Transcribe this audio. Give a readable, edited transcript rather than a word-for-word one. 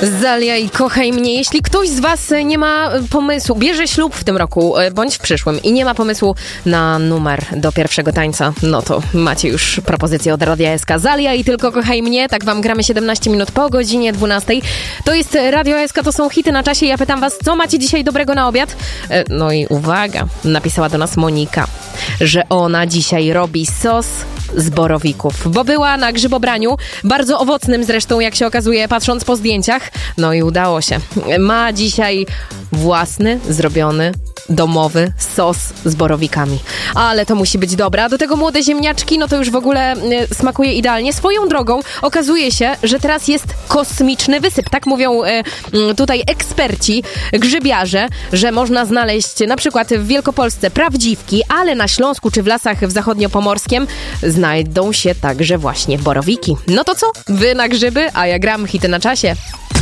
Zalia i Kochaj mnie. Jeśli ktoś z was nie ma pomysłu, bierze ślub w tym roku bądź w przyszłym i nie ma pomysłu na numer do pierwszego tańca, no to macie już propozycję od Radia SK. Zalia i Tylko Kochaj mnie. Tak wam gramy 17 minut po godzinie 12. To jest Radio SK, to są hity na czasie. Ja pytam was, co macie dzisiaj dobrego na obiad? No i uwaga, napisała do nas Monika, że ona dzisiaj robi sos z borowików, bo była na grzybobraniu, bardzo owocnym zresztą, jak się okazuje, patrząc po zdjęciach. No i udało się. Ma dzisiaj własny, zrobiony, domowy sos z borowikami. Ale to musi być dobre. A do tego młode ziemniaczki, no to już w ogóle smakuje idealnie. Swoją drogą okazuje się, że teraz jest kosmiczny wysyp. Tak mówią tutaj eksperci, grzybiarze, że można znaleźć na przykład w Wielkopolsce prawdziwki, ale na Śląsku czy w lasach w zachodniopomorskiem znajdą się także właśnie borowiki. No to co? Wy na grzyby, a ja gram hity na czasie.